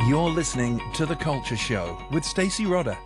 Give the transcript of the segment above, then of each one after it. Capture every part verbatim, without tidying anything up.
You're listening to The Culture Show with Stacey Rodder.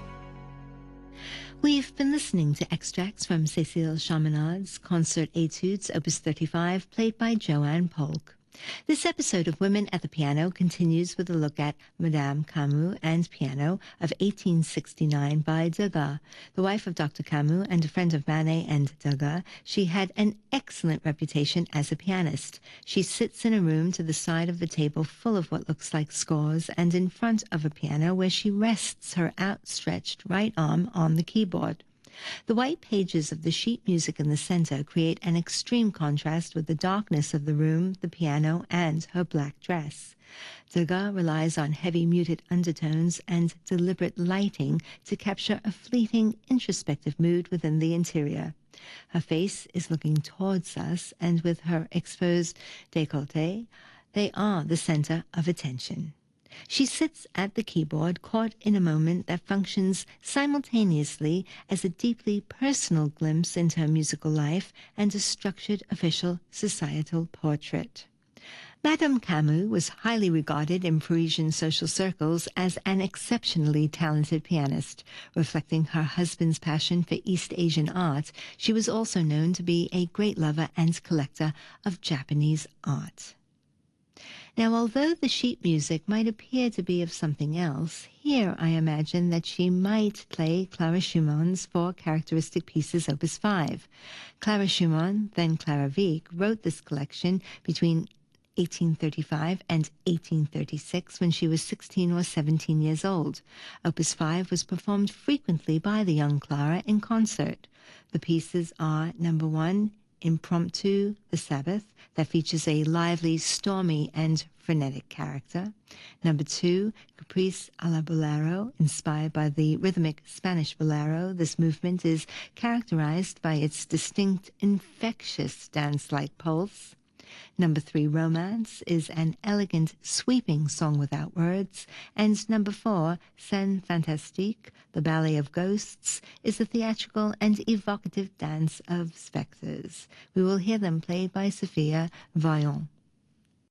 We've been listening to extracts from Cécile Chaminades' Concert Etudes, Opus thirty-five, played by Joanne Polk. This episode of Women at the Piano continues with a look at Madame Camus and Piano of eighteen sixty-nine by Degas. The wife of Doctor Camus and a friend of Manet and Degas, she had an excellent reputation as a pianist. She sits in a room to the side of the table full of what looks like scores and in front of a piano where she rests her outstretched right arm on the keyboard. The white pages of the sheet music in the center create an extreme contrast with the darkness of the room, the piano, and her black dress. Degas relies on heavy muted undertones and deliberate lighting to capture a fleeting, introspective mood within the interior. Her face is looking towards us, and with her exposed décolleté, they are the center of attention. She sits at the keyboard, caught in a moment that functions simultaneously as a deeply personal glimpse into her musical life and a structured official societal portrait. Madame Camus was highly regarded in Parisian social circles as an exceptionally talented pianist. Reflecting her husband's passion for East Asian art, she was also known to be a great lover and collector of Japanese art. Now, although the sheet music might appear to be of something else, here I imagine that she might play Clara Schumann's four characteristic pieces, Opus five. Clara Schumann, then Clara Wieck, wrote this collection between eighteen thirty-five and eighteen thirty-six when she was sixteen or seventeen years old. Opus five was performed frequently by the young Clara in concert. The pieces are, number one, Impromptu, The Sabbath, that features a lively, stormy, and frenetic character. Number two, Caprice a la Bolero, inspired by the rhythmic Spanish bolero. This movement is characterized by its distinct, infectious dance-like pulse. Number three, Romance, is an elegant, sweeping song without words. And number four, Scène Fantastique, the Ballet of Ghosts, is a theatrical and evocative dance of specters. We will hear them played by Sophia Vaillant.